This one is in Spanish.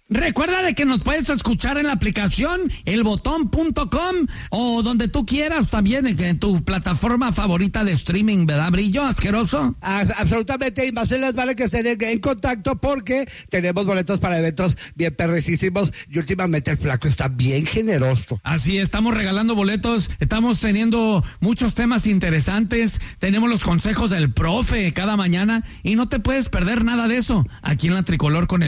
Recuerda de que nos puedes escuchar en la aplicación elbotón.com o donde tú quieras también en tu plataforma favorita de streaming, ¿verdad, Brillo asqueroso? Absolutamente, y más les vale que estén en contacto porque tenemos boletos para eventos bien perricísimos y últimamente el flaco está bien generoso. Así, estamos regalando boletos, estamos teniendo muchos temas interesantes, tenemos los consejos del profe cada mañana y no te puedes perder nada de eso aquí en La Tricolor con